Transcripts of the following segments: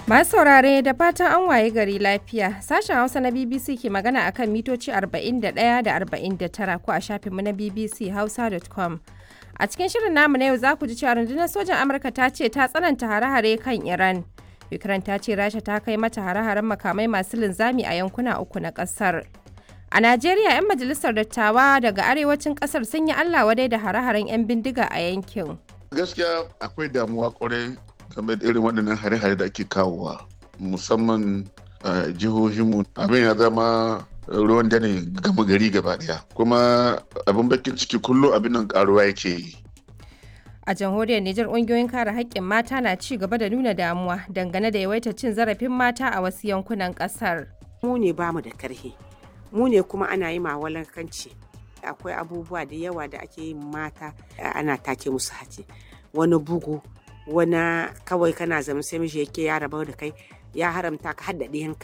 Masu saurare da fatan an waye gari lafiya. Sashen Hausa na BBC ke magana akan mitoci 41 da 49 ko a shafinmu na bbchausa.com. A cikin shirin namu na yau za ku ji cewa rundunar sojan Amurka ta ce ta tsananta hare-hare kan Iran. Ukraine ta ce Rasha ta kai mata hare-haren makamai masu linzami a yankuna 3 na kasar. A Najeriya, 'yan majalisar dattawa daga arewacin kasar sun yi Allah wadai da hare-haren 'yan bindiga a yankin. Gaskiya akwai damuwa kwarai game da irin waɗannan hare-hare da ake kawowa, musamman a jihohinmu. Abin ya zama ruwan dare gama gari gaba ɗaya, kuma abin bakin ciki kullum abin nan ƙaruwa yake yi. A jamhuriyar Nijar, ƙungiyoyin kare haƙƙin mata na ci gaba da nuna damuwa dangane da yawaitar cin zarafin mata a wasu yankunan ƙasar. Mu ne bamu da karhi, mu ne kuma ana yi mawalankanci. Akwai abubuwa da yawa da ake yin mata ana take musu hace, wani bugu, wani kawai kana zama sai miji yake ya rabar da kai, ya haramta ka hadda ɗiyanka.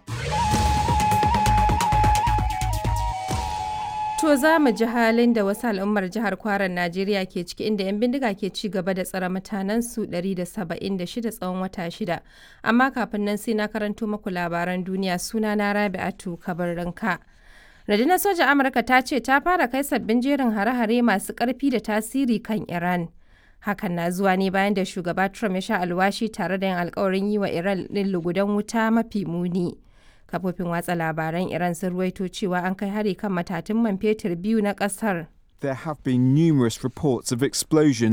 To za mu ji halin da wasu al'ummar jihar Kwaran Najeriya ke ciki, inda 'yan bindiga ke ci gaba da tsare mutanensu 176 tsawon wata 6. Amma kafin nan sai na karanto muku labaran duniya, suna na Rabi'atu Kabarranka. Rundunar sojan Amurka ta ce ta fara kai sabbin jerin hare-hare masu ƙarfi da tasiri kan Iran. Hakan na zuwa ne bayan da shugaba Trump ya sha alwashi tare da yin alkawarin yi wa Iran ɗin lugudan wuta mafi muni. Kafofin watsa labaran Iran sun ruwaito cewa an kai hari kan matatun man fetur 2 na ƙasar. There have been numerous reports of explosions